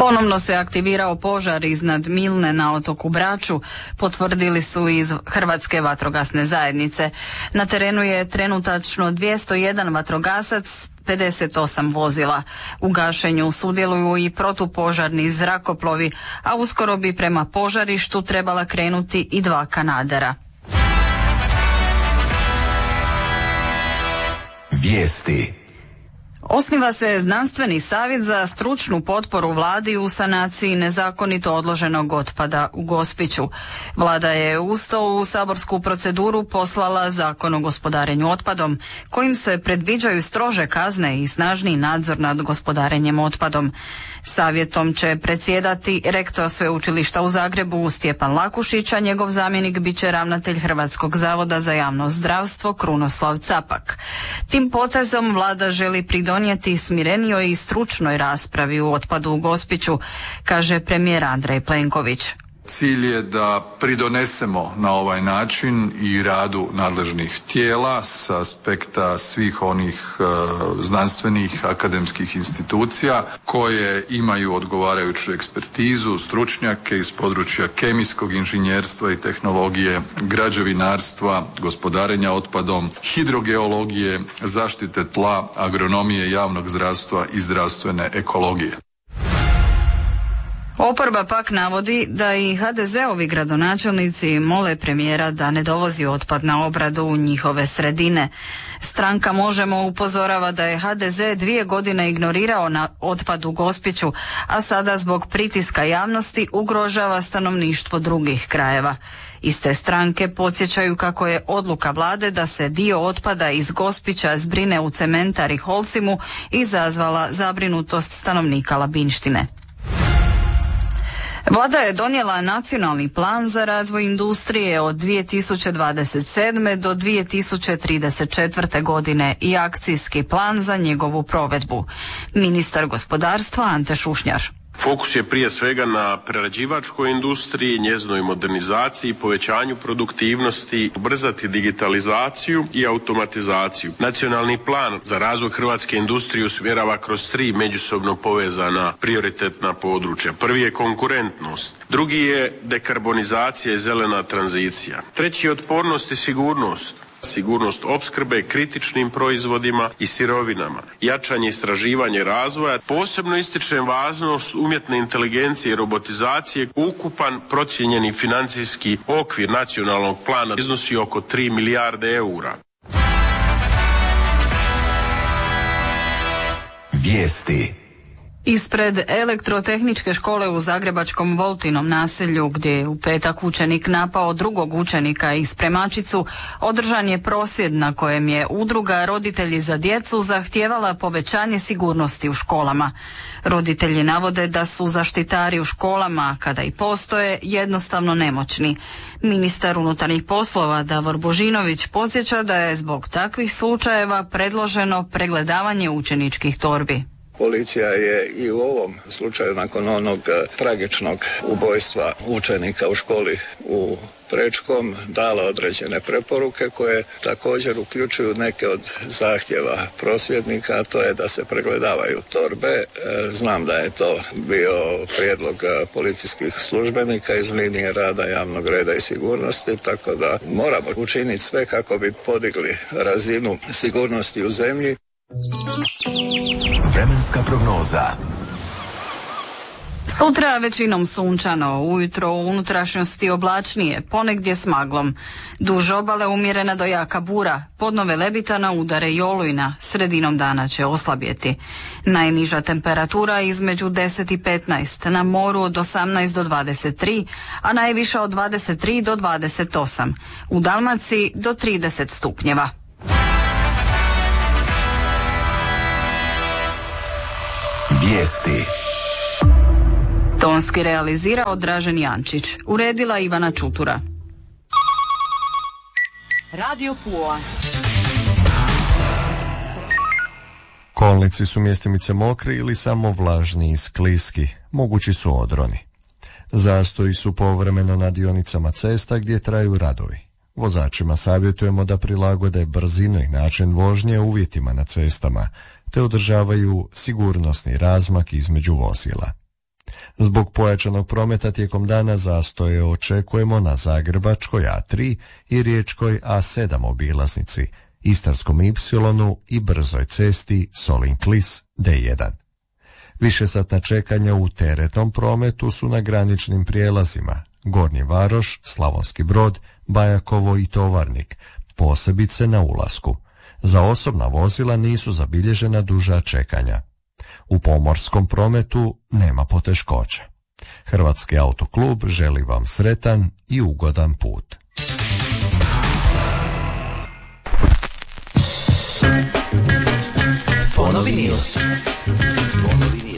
Ponovno se aktivirao požar iznad Milne na otoku Braču, potvrdili su iz Hrvatske vatrogasne zajednice. Na terenu je trenutačno 201 vatrogasac, 58 vozila. U gašenju sudjeluju i protupožarni zrakoplovi, a uskoro bi prema požarištu trebala krenuti i 2 kanadera. Vijesti. Osniva se znanstveni savjet za stručnu potporu vladi u sanaciji nezakonito odloženog otpada u Gospiću. Vlada je uz to u saborsku proceduru poslala Zakon o gospodarenju otpadom, kojim se predviđaju strože kazne i snažniji nadzor nad gospodarenjem otpadom. Savjetom će predsjedati rektor Sveučilišta u Zagrebu Stjepan Lakušić, a njegov zamjenik bit će ravnatelj Hrvatskog zavoda za javno zdravstvo Krunoslav Capak. Tim potezom vlada želi pridonijeti smirenijoj i stručnoj raspravi u otpadu u Gospiću, kaže premijer Andrej Plenković. Cilj je da pridonesemo na ovaj način i radu nadležnih tijela s aspekta svih onih znanstvenih akademskih institucija koje imaju odgovarajuću ekspertizu, stručnjake iz područja kemijskog inženjerstva i tehnologije, građevinarstva, gospodarenja otpadom, hidrogeologije, zaštite tla, agronomije, javnog zdravstva i zdravstvene ekologije. Oporba pak navodi da i HDZ-ovi gradonačelnici mole premijera da ne dovozi otpad na obradu u njihove sredine. Stranka Možemo upozorava da je HDZ 2 godine ignorirao na otpad u Gospiću, a sada zbog pritiska javnosti ugrožava stanovništvo drugih krajeva. Iz te stranke podsjećaju kako je odluka vlade da se dio otpada iz Gospića zbrine u cementari Holcimu izazvala zabrinutost stanovnika Labinštine. Vlada je donijela nacionalni plan za razvoj industrije od 2027. do 2034. godine i akcijski plan za njegovu provedbu. Ministar gospodarstva Ante Šušnjar. Fokus je prije svega na prerađivačkoj industriji, njezinoj modernizaciji, povećanju produktivnosti, ubrzati digitalizaciju i automatizaciju. Nacionalni plan za razvoj hrvatske industrije usmjerava kroz 3 međusobno povezana prioritetna područja. Prvi je konkurentnost, drugi je dekarbonizacija i zelena tranzicija, treći je otpornost i sigurnost. Sigurnost opskrbe kritičnim proizvodima i sirovinama, jačanje istraživanja i razvoja. Posebno ističem važnost umjetne inteligencije i robotizacije. Ukupan procijenjeni financijski okvir nacionalnog plana iznosi oko 3 milijarde eura. Vijesti. Ispred elektrotehničke škole u zagrebačkom Voltinom naselju, gdje je u petak učenik napao drugog učenika i spremačicu, održan je prosvjed na kojem je udruga Roditelji za djecu zahtijevala povećanje sigurnosti u školama. Roditelji navode da su zaštitari u školama, kada i postoje, jednostavno nemoćni. Ministar unutarnjih poslova Davor Božinović podsjeća da je zbog takvih slučajeva predloženo pregledavanje učeničkih torbi. Policija je i u ovom slučaju nakon onog tragičnog ubojstva učenika u školi u Prečkom dala određene preporuke koje također uključuju neke od zahtjeva prosvjednika, a to je da se pregledavaju torbe. Znam da je to bio prijedlog policijskih službenika iz linije rada javnog reda i sigurnosti, tako da moramo učiniti sve kako bi podigli razinu sigurnosti u zemlji. Vremenska prognoza. Sutra većinom sunčano, ujutro u unutrašnjosti oblačnije, ponegdje s maglom. Duž obale umjerena do jaka bura, podnove lebitana udare i olujna, sredinom dana će oslabjeti. Najniža temperatura između 10 i 15, na moru od 18 do 23, a najviša od 23 do 28, u Dalmaciji do 30 stupnjeva. Vijesti. Tonski realizirao Dražen Jančić, uredila Ivana Čutura. Radio Pula. Kolnici su mjestimice mokri ili samo vlažni i skliski, mogući su odroni. Zastoji su povremeno na dionicama cesta gdje traju radovi. Vozačima savjetujemo da prilagode brzinu i način vožnje uvjetima na cestama, te održavaju sigurnosni razmak između vozila. Zbog pojačanog prometa tijekom dana zastoje očekujemo na Zagrebačkoj A3 i Riječkoj A7 obilaznici, Istarskom Y i brzoj cesti Solin-Klis D1. Višesatna čekanja u teretnom prometu su na graničnim prijelazima Gornji Varoš, Slavonski Brod, Bajakovo i Tovarnik, posebice na ulasku. Za osobna vozila nisu zabilježena duža čekanja. U pomorskom prometu nema poteškoća. Hrvatski autoklub želi vam sretan i ugodan put. Fonovinil.